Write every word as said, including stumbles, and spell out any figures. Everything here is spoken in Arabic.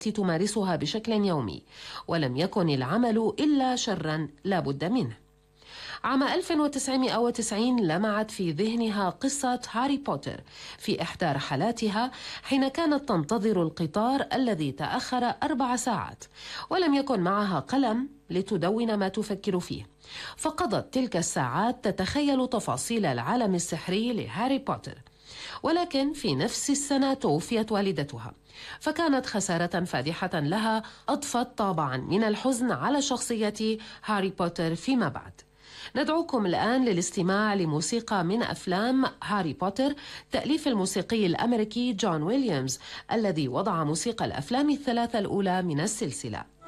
تمارسها بشكل يومي، ولم يكن العمل إلا شرا لا بد منه. عام ألف وتسعمائة وتسعين لمعت في ذهنها قصة هاري بوتر في إحدى رحلاتها حين كانت تنتظر القطار الذي تأخر أربع ساعات، ولم يكن معها قلم لتدون ما تفكر فيه، فقضت تلك الساعات تتخيل تفاصيل العالم السحري لهاري بوتر. ولكن في نفس السنة توفيت والدتها، فكانت خسارة فادحة لها أضفت طابعا من الحزن على شخصية هاري بوتر فيما بعد. ندعوكم الآن للاستماع لموسيقى من أفلام هاري بوتر، تأليف الموسيقي الأمريكي جون ويليامز الذي وضع موسيقى الأفلام الثلاثة الأولى من السلسلة.